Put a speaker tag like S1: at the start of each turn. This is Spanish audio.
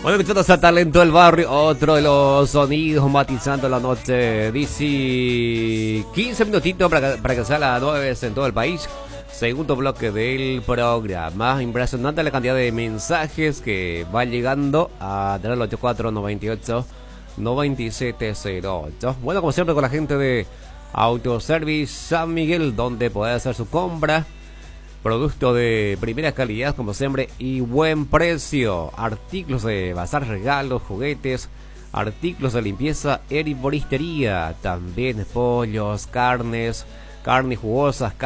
S1: Bueno, escuchando a Talento del Barrio, otro de los sonidos matizando la noche. Dice 15 minutitos para que sea las 9 en todo el país. Segundo bloque del programa. Impresionante la cantidad de mensajes que va llegando a tener el 8498-9708. Bueno, como siempre con la gente de Autoservice San Miguel, donde puede hacer su compra. Producto de primera calidad, como siempre, y buen precio. Artículos de bazar, regalos, juguetes, artículos de limpieza, herboristería. También pollos, carnes jugosas.